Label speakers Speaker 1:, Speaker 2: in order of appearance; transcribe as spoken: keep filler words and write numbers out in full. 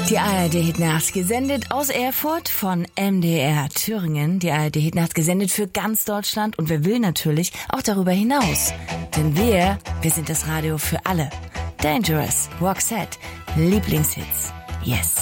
Speaker 1: Die A R D-Hitnacht gesendet aus Erfurt von M D R Thüringen. Die A R D-Hitnacht gesendet für ganz Deutschland und wer will natürlich auch darüber hinaus. Denn wir, wir sind das Radio für alle. Dangerous, Roxette, Lieblingshits, yes.